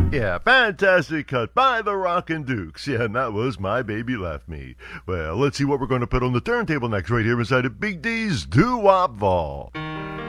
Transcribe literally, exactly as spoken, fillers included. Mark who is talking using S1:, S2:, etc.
S1: Yeah, fantastic cut by the Rockin' Dukes. Yeah, and that was My Baby Left Me. Well, let's see what we're going to put on the turntable next right here inside of Big D's Doo-Wop Vault.